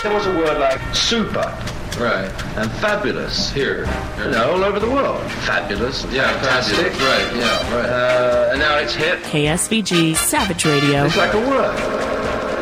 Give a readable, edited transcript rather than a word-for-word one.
There was a word like super. Right. And fabulous. Here. You know, all over the world. Fabulous. Yeah, fantastic. Fabulous. Right, yeah, right. And now it's hip. KSVG Savage Radio. It's like a word.